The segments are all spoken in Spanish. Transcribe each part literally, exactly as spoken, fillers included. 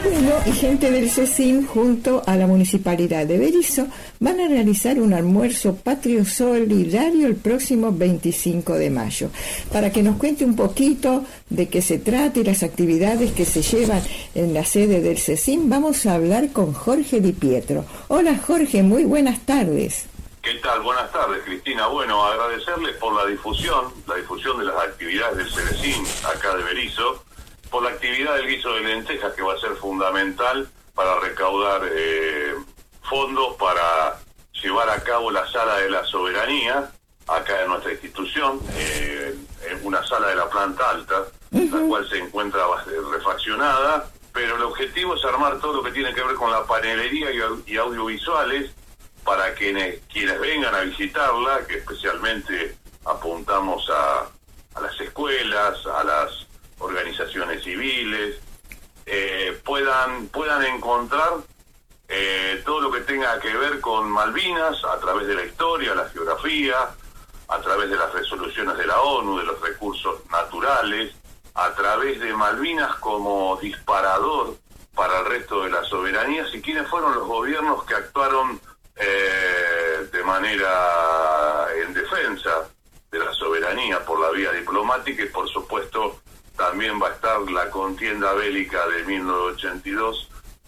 Bueno, y gente del CECIN junto a la Municipalidad de Berisso van a realizar un almuerzo patrio solidario el próximo veinticinco de mayo. Para que nos cuente un poquito de qué se trata y las actividades que se llevan en la sede del CECIN, vamos a hablar con Jorge Di Pietro. Hola Jorge, muy buenas tardes. ¿Qué tal? Buenas tardes, Cristina. Bueno, agradecerles por la difusión, la difusión de las actividades del CECIN acá de Berisso, por la actividad del guiso de lentejas, que va a ser fundamental para recaudar eh, fondos para llevar a cabo la Sala de la Soberanía, acá en nuestra institución, eh, en una sala de la planta alta, uh-huh. la cual se encuentra refaccionada, pero el objetivo es armar todo lo que tiene que ver con la panelería y, y audiovisuales, para quienes, quienes vengan a visitarla, que especialmente apuntamos a, a las escuelas, a las organizaciones civiles, eh, puedan puedan encontrar eh, todo lo que tenga que ver con Malvinas a través de la historia, la geografía, a través de las resoluciones de la ONU, de los recursos naturales, a través de Malvinas como disparador para el resto de las soberanías y quiénes fueron los gobiernos que actuaron eh, de manera en defensa de la soberanía por la vía diplomática, y por supuesto también va a estar la contienda bélica de mil novecientos ochenta y dos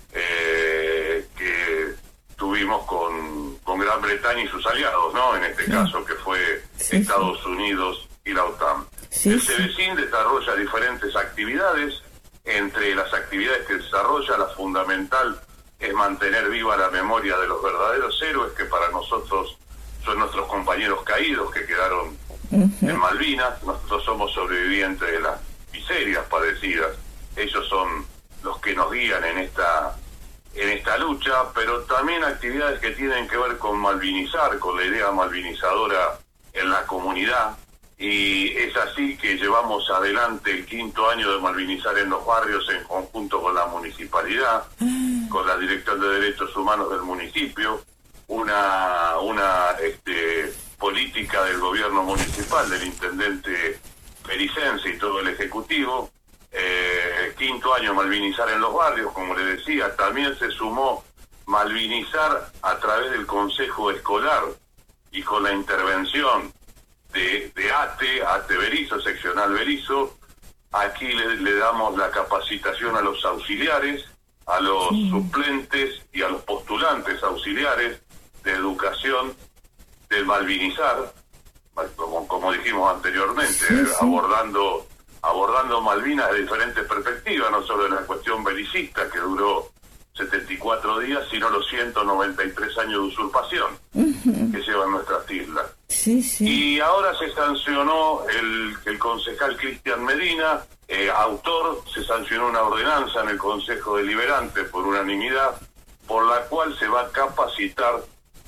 eh, que tuvimos con, con Gran Bretaña y sus aliados, ¿no? En este sí. caso que fue sí, Estados sí. Unidos y la OTAN. Sí, el CECIN sí. desarrolla diferentes actividades. Entre las actividades que desarrolla, la fundamental es mantener viva la memoria de los verdaderos héroes, que para nosotros son nuestros compañeros caídos que quedaron uh-huh. en Malvinas. Nosotros somos sobrevivientes de las miserias padecidas. Ellos son los que nos guían en esta en esta lucha, pero también actividades que tienen que ver con malvinizar, con la idea malvinizadora en la comunidad, y es así que llevamos adelante el quinto año de Malvinizar en los Barrios en conjunto con la municipalidad, mm. con la Dirección de Derechos Humanos del municipio, una una este política del gobierno municipal, del intendente Pericense y todo el ejecutivo. Eh, quinto año Malvinizar en los Barrios, como le decía. También se sumó Malvinizar a través del Consejo Escolar y con la intervención de, de ATE, ATE Berisso, seccional Berisso. Aquí le, le damos la capacitación a los auxiliares, a los sí. suplentes y a los postulantes auxiliares de educación del Malvinizar, como, como dijimos anteriormente, sí, sí. abordando abordando Malvinas de diferentes perspectivas, no solo en la cuestión belicista, que duró setenta y cuatro días, sino los ciento noventa y tres años de usurpación uh-huh. que llevan nuestras islas. Sí, sí. Y ahora se sancionó el, el concejal Cristian Medina, eh, autor, se sancionó una ordenanza en el Consejo Deliberante por unanimidad, por la cual se va a capacitar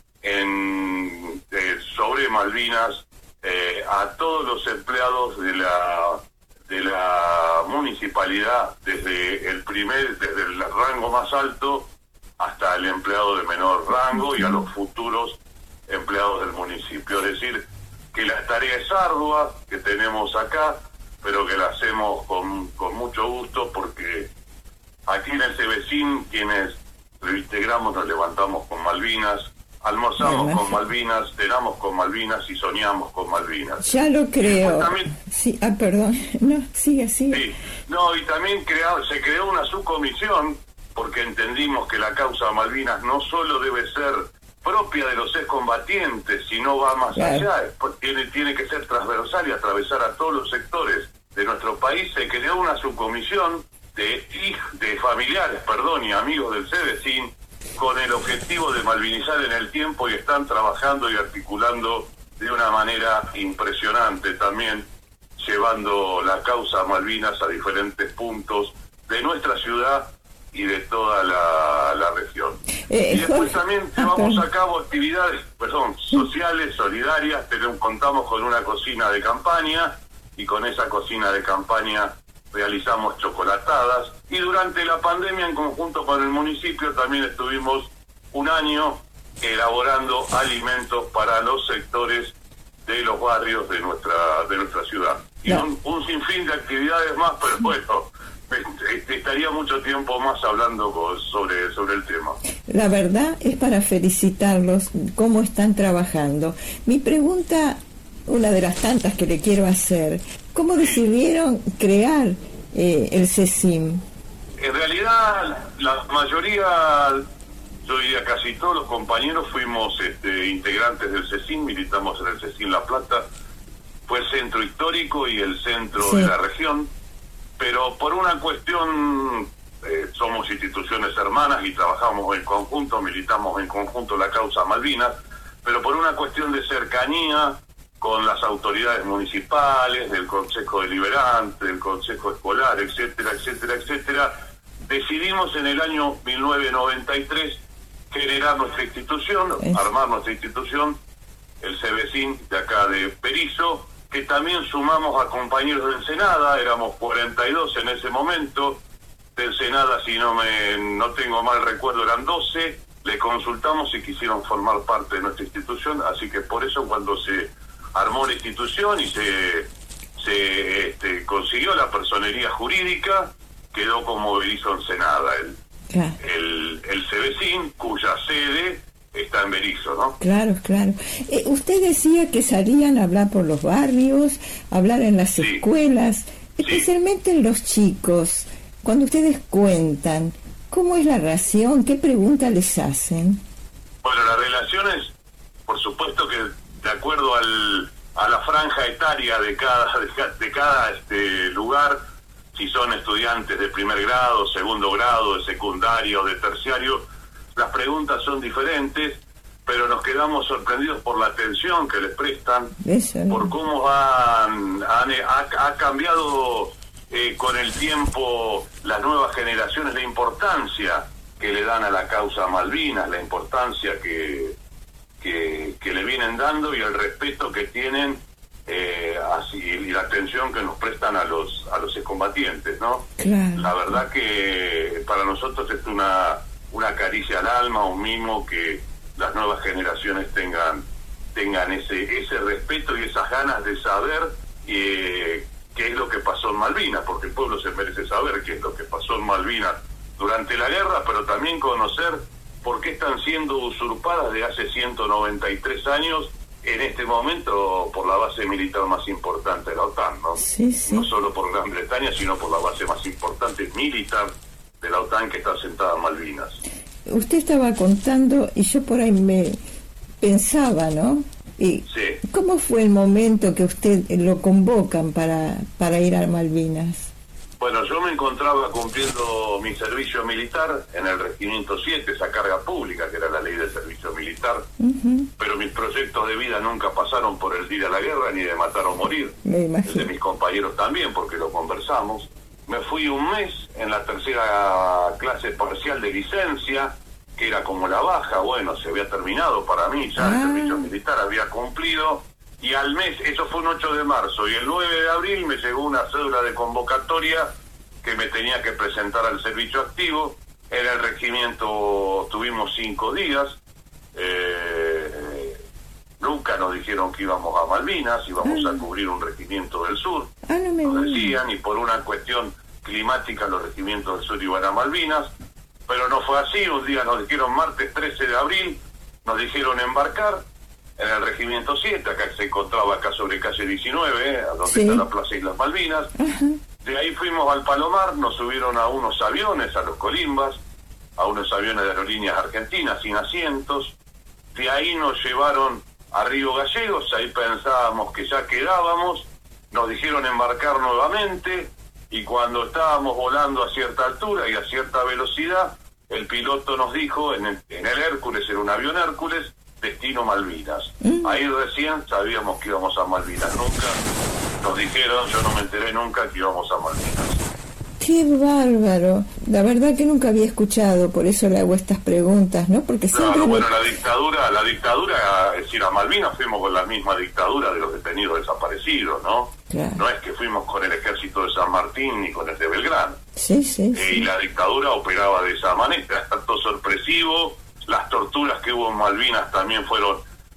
en eh, sobre Malvinas eh, a todos los empleados de la de la municipalidad, desde el primer, desde el rango más alto hasta el empleado de menor rango y a los futuros empleados del municipio. Es decir, que la tarea es ardua que tenemos acá, pero que la hacemos con, con mucho gusto, porque aquí en el CECIN, quienes lo integramos, nos levantamos con Malvinas, almorzamos bueno, con Malvinas, cenamos con Malvinas y soñamos con Malvinas. Ya lo creo. También, sí, ah, perdón. No, sigue, sigue. Sí, no, y también creado, se creó una subcomisión porque entendimos que la causa Malvinas no solo debe ser propia de los excombatientes, sino va más claro. allá, tiene, tiene que ser transversal y atravesar a todos los sectores de nuestro país. Se creó una subcomisión de, de familiares, perdón, y amigos del CECIN, con el objetivo de malvinizar en el tiempo, y están trabajando y articulando de una manera impresionante también, llevando la causa Malvinas a diferentes puntos de nuestra ciudad y de toda la, la región. Eh, y después también llevamos a cabo actividades, perdón, sociales, solidarias. Tenemos, contamos con una cocina de campaña, y con esa cocina de campaña realizamos chocolatadas, y durante la pandemia, en conjunto con el municipio, también estuvimos un año elaborando alimentos para los sectores de los barrios de nuestra de nuestra ciudad. Y no. un, un sinfín de actividades más, pero bueno, estaría mucho tiempo más hablando con, sobre, sobre el tema. La verdad es para felicitarlos cómo están trabajando. Mi pregunta, una de las tantas que le quiero hacer, ¿cómo decidieron crear eh, el CECIM? En realidad, la mayoría, yo diría casi todos los compañeros fuimos este, integrantes del CECIM, militamos en el CECIM La Plata, fue el centro histórico y el centro sí. de la región, pero por una cuestión, eh, somos instituciones hermanas y trabajamos en conjunto, militamos en conjunto la causa Malvinas, pero por una cuestión de cercanía con las autoridades municipales, del Consejo Deliberante, del Consejo Escolar, etcétera, etcétera, etcétera, decidimos en el año mil novecientos noventa y tres generar nuestra institución, es. armar nuestra institución, el CEBECIN de acá de Berisso, que también sumamos a compañeros de Ensenada, éramos cuarenta y dos en ese momento, de Ensenada, si no me no tengo mal recuerdo, eran doce, le consultamos si quisieron formar parte de nuestra institución, así que por eso cuando se armó la institución y se, se este, consiguió la personería jurídica, quedó como Berisso Ensenada, el, claro. el, el CEBECIN, cuya sede está en Berisso, ¿no? Claro, claro. Eh, usted decía que salían a hablar por los barrios, hablar en las sí. escuelas, especialmente sí. en los chicos. Cuando ustedes cuentan, ¿cómo es la relación? ¿Qué preguntas les hacen? Bueno, la relación es, por supuesto que de acuerdo al, a la franja etaria de cada, de cada, de cada este, lugar, si son estudiantes de primer grado, segundo grado, de secundario, de terciario, las preguntas son diferentes, pero nos quedamos sorprendidos por la atención que les prestan, Eso, ¿no? por cómo han, han ha, ha cambiado eh, con el tiempo las nuevas generaciones, la importancia que le dan a la causa Malvinas, la importancia que, que, que le vienen dando y el respeto que tienen eh, así, y la atención que nos prestan a los a los excombatientes, ¿no? Claro. La verdad que para nosotros es una una caricia al alma, un mimo que las nuevas generaciones tengan tengan ese ese respeto y esas ganas de saber eh, qué es lo que pasó en Malvinas, porque el pueblo se merece saber qué es lo que pasó en Malvinas durante la guerra, pero también conocer por qué están siendo usurpadas de hace ciento noventa y tres años en este momento por la base militar más importante de la OTAN, ¿no? Sí, sí. No solo por Gran Bretaña, sino por la base más importante militar de la OTAN que está asentada en Malvinas. Usted estaba contando y yo por ahí me pensaba, ¿no? Y sí. ¿Cómo fue el momento que usted lo convocan para, para ir a Malvinas? Bueno, yo me encontraba cumpliendo mi servicio militar en el Regimiento siete, esa carga pública que era la ley de servicio militar, uh-huh. pero mis proyectos de vida nunca pasaron por el ir a la guerra ni de matar o morir. Me imagino. De mis compañeros también, porque lo conversamos. Me fui un mes en la tercera clase parcial de licencia, que era como la baja, bueno, se había terminado para mí, ya ah. el servicio militar había cumplido, y al mes, eso fue un ocho de marzo, y el nueve de abril me llegó una cédula de convocatoria que me tenía que presentar al servicio activo. En el regimiento tuvimos cinco días, eh, nunca nos dijeron que íbamos a Malvinas, íbamos ah. a cubrir un regimiento del sur, ah, no me nos decían, y por una cuestión climática los regimientos del sur iban a Malvinas, pero no fue así. Un día nos dijeron martes trece de abril, nos dijeron embarcar en el Regimiento siete, acá se encontraba acá sobre calle diecinueve, eh, donde sí. está la Plaza Islas Malvinas. Uh-huh. De ahí fuimos al Palomar, nos subieron a unos aviones, a los Colimbas, a unos aviones de aerolíneas argentinas sin asientos. De ahí nos llevaron a Río Gallegos, ahí pensábamos que ya quedábamos, nos dijeron embarcar nuevamente, y cuando estábamos volando a cierta altura y a cierta velocidad, el piloto nos dijo, en el, en el Hércules, era un avión Hércules, destino Malvinas. Mm. Ahí recién sabíamos que íbamos a Malvinas. Nunca nos dijeron, yo no me enteré nunca que íbamos a Malvinas. ¡Qué bárbaro! La verdad que nunca había escuchado, por eso le hago estas preguntas, ¿no? Porque siempre... Claro, bueno, la dictadura, la dictadura, es decir, a Malvinas fuimos con la misma dictadura de los detenidos desaparecidos, ¿no? Claro. No es que fuimos con el ejército de San Martín ni con el de Belgrano. Sí, sí, eh, sí. Y la dictadura operaba de esa manera, tanto sorpresivo. Las torturas que hubo en Malvinas también fueron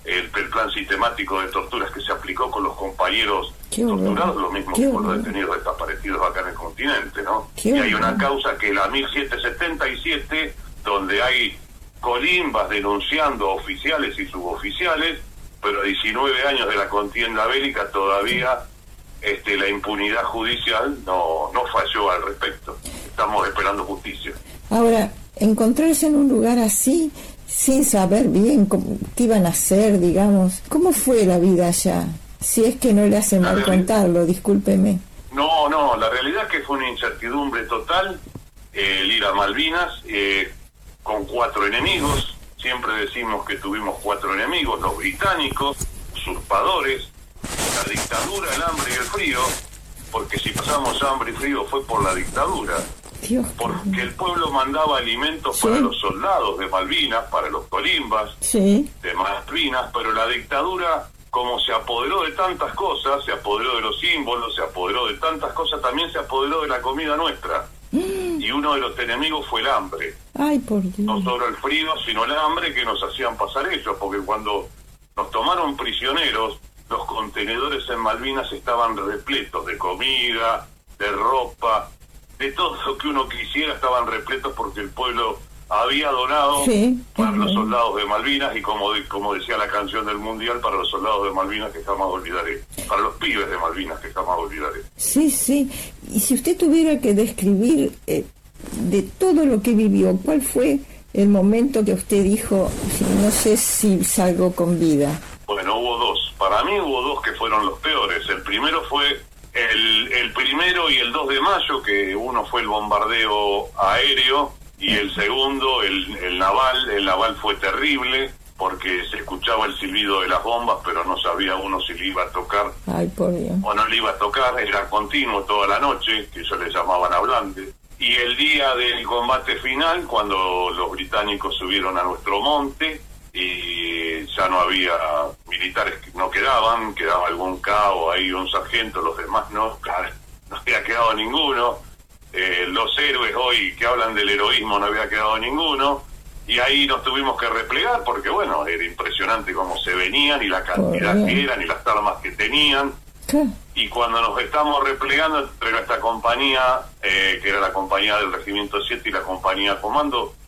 el, el plan sistemático de torturas que se aplicó con los compañeros Qué horror. torturados, lo mismo Qué que con los horror. detenidos desaparecidos acá en el continente, ¿no? Qué Y hay horror. una causa que es la mil setecientos setenta y siete, donde hay colimbas denunciando a oficiales y suboficiales, pero a diecinueve años de la contienda bélica todavía este, la impunidad judicial no, no falló al respecto. Estamos esperando justicia. Ahora, encontrarse en un lugar así, sin saber bien cómo, qué iban a hacer, digamos, ¿cómo fue la vida allá? Si es que no le hace mal contarlo, discúlpeme. No, no, la realidad es que fue una incertidumbre total eh, el ir a Malvinas eh, con cuatro enemigos. Siempre decimos que tuvimos cuatro enemigos: los británicos, usurpadores, la dictadura, el hambre y el frío, porque si pasamos hambre y frío fue por la dictadura. Dios, Porque el pueblo mandaba alimentos sí. para los soldados de Malvinas, para los colimbas sí, de Malvinas, pero la dictadura, como se apoderó de tantas cosas, se apoderó de los símbolos, se apoderó de tantas cosas, también se apoderó de la comida nuestra. Y uno de los enemigos fue el hambre. ay, por Dios. No solo el frío, sino el hambre que nos hacían pasar ellos, porque cuando nos tomaron prisioneros, los contenedores en Malvinas estaban repletos de comida, de ropa, de todo lo que uno quisiera, estaban repletos porque el pueblo había donado Sí, para es los verdad. soldados de Malvinas, y como de- como decía la canción del Mundial, para los soldados de Malvinas que jamás olvidaré, para los pibes de Malvinas que jamás olvidaré. Sí, sí. Y si usted tuviera que describir eh, de todo lo que vivió, ¿cuál fue el momento que usted dijo, "Sí, no sé si salgo con vida"? Bueno, hubo dos. Para mí hubo dos que fueron los peores. El primero fue el, el primero y el dos de mayo, que uno fue el bombardeo aéreo, y el segundo, el, el naval. El naval fue terrible, porque se escuchaba el silbido de las bombas, pero no sabía uno si le iba a tocar Ay, por Dios. o no le iba a tocar. Era continuo toda la noche, que ellos le llamaban hablante. Y el día del combate final, cuando los británicos subieron a nuestro monte y ya no había militares, que no quedaban, quedaba algún cabo ahí, un sargento, los demás no, no había quedado ninguno. Eh, los héroes hoy que hablan del heroísmo, no había quedado ninguno. Y ahí nos tuvimos que replegar porque, bueno, era impresionante cómo se venían y la cantidad Por que Dios. eran y las armas que tenían. ¿Qué? Y cuando nos estamos replegando entre nuestra compañía, eh, que era la compañía del Regimiento siete y la compañía Comando,